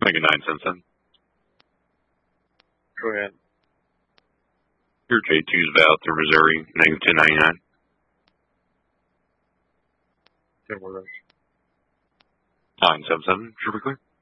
Make it 977. Go ahead. Your J2's valve to Missouri, negative 1099. 10 more rush. 977, should be clear.